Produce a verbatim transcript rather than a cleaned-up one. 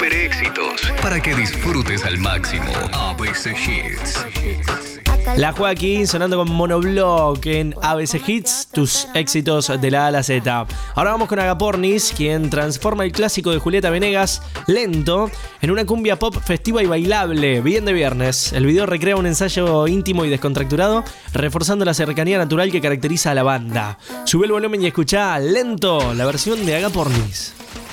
super éxitos para que disfrutes al máximo. A B C Hits. La Joaquín sonando con Monoblock en A B C Hits, tus éxitos de la A a la Z. Ahora vamos con Agapornis, quien transforma el clásico de Julieta Venegas, Lento, en una cumbia pop festiva y bailable, bien de viernes. El video recrea un ensayo íntimo y descontracturado, reforzando la cercanía natural que caracteriza a la banda. Sube el volumen y escuchá Lento, la versión de Agapornis.